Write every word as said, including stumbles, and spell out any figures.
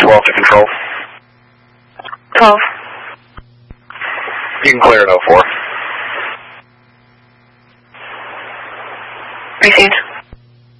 twelve to control. twelve. You can clear at oh four. Received.